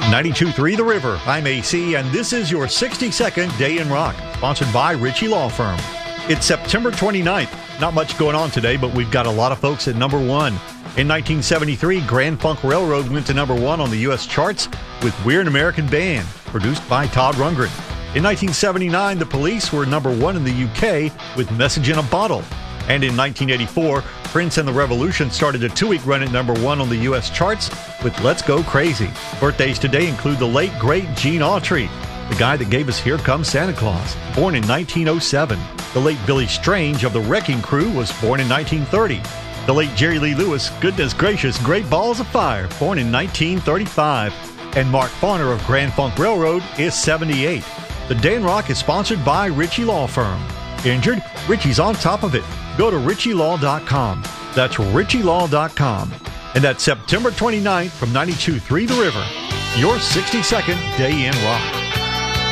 92.3 The River. I'm AC, and this is your 60-second Day in Rock, sponsored by Ritchie Law Firm. It's September 29th. Not much going on today, but we've got a lot of folks at number one. In 1973, Grand Funk Railroad went to number one on the U.S. charts with We're an American Band, produced by Todd Rundgren. In 1979, the Police were number one in the U.K. with Message in a Bottle. And in 1984, Prince and the Revolution started a two-week run at number one on the U.S. charts with Let's Go Crazy. Birthdays today include the late, great Gene Autry, the guy that gave us Here Comes Santa Claus, born in 1907. The late Billy Strange of the Wrecking Crew was born in 1930. The late Jerry Lee Lewis, goodness gracious, Great Balls of Fire, born in 1935. And Mark Farner of Grand Funk Railroad is 78. The Day in Rock is sponsored by Ritchie Law Firm. Injured? Ritchie's on top of it. Go to ritchielaw.com. That's ritchielaw.com. And that's September 29th from 92.3 The River. Your 60-second Day in Rock.